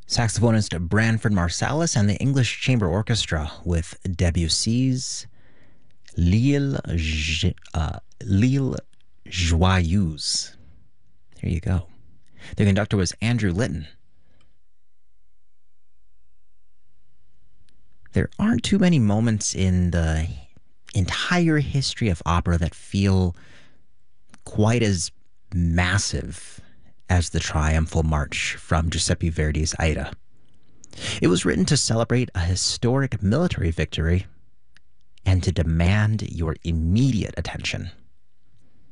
Saxophonist Branford Marsalis and the English Chamber Orchestra with Debussy's L'Île Joyeuse. There you go. The conductor was Andrew Litton. There aren't too many moments in the entire history of opera that feel quite as massive as the triumphal march from Giuseppe Verdi's Aida. It was written to celebrate a historic military victory and to demand your immediate attention.